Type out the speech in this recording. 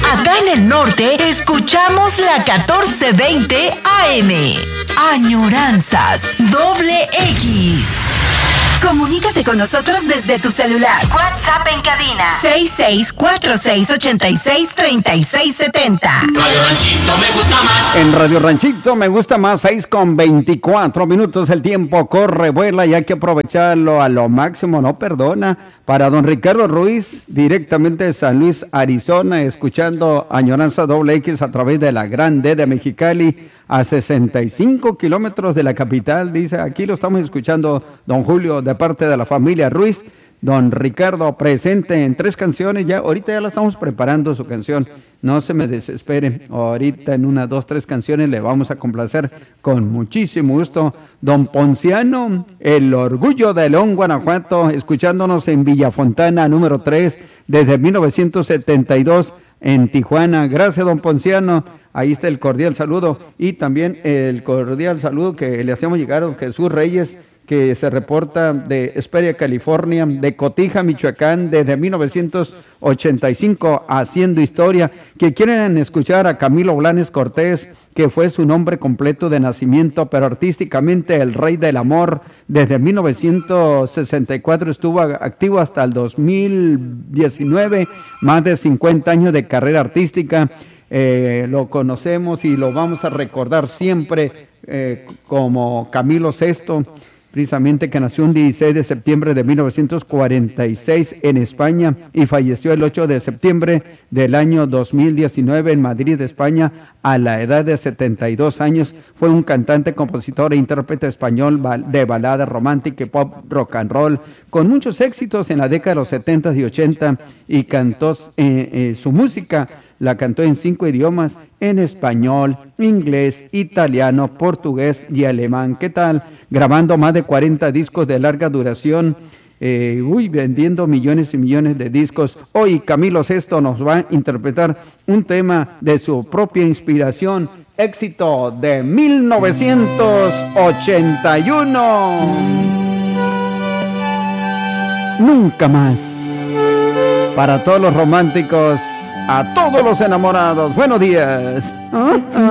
Acá en el norte escuchamos la 1420 AM. Añoranzas doble X. Comunícate con nosotros desde tu celular. WhatsApp en cabina 6646863670. Radio Ranchito me gusta más. En Radio Ranchito me gusta más, 6:24 el tiempo corre, vuela y hay que aprovecharlo a lo máximo, no perdona. Para don Ricardo Ruiz, directamente de San Luis, Arizona, escuchando Añoranza Doble X a través de la Gran D de Mexicali, a 65 kilómetros de la capital. Dice, aquí lo estamos escuchando, don Julio, de parte de la familia Ruiz. Don Ricardo presente en 3 canciones, ahorita ya la estamos preparando su canción, no se me desespere, ahorita en 1, 2, 3 canciones le vamos a complacer con muchísimo gusto. Don Ponciano, el orgullo de León, Guanajuato, escuchándonos en Villafontana, número 3, desde 1972 en Tijuana. Gracias, don Ponciano. Ahí está el cordial saludo y también el cordial saludo que le hacemos llegar a don Jesús Reyes, que se reporta de Hesperia, California, de Cotija, Michoacán, desde 1985, haciendo historia, que quieren escuchar a Camilo Blanes Cortés, que fue su nombre completo de nacimiento, pero artísticamente el Rey del Amor. Desde 1964 estuvo activo hasta el 2019, más de 50 años de carrera artística. Lo conocemos y lo vamos a recordar siempre como Camilo VI, precisamente, que nació un 16 de septiembre de 1946 en España y falleció el 8 de septiembre del año 2019 en Madrid, España, a la edad de 72 años. Fue un cantante, compositor e intérprete español de balada romántica y pop rock and roll, con muchos éxitos en la década de los 70 y 80, y cantó su música. La cantó en 5 idiomas, en español, inglés, italiano, portugués y alemán. ¿Qué tal? Grabando más de 40 discos de larga duración, vendiendo millones y millones de discos. Hoy Camilo VI nos va a interpretar un tema de su propia inspiración, éxito de 1981. Nunca más. Para todos los románticos, a todos los enamorados, buenos días.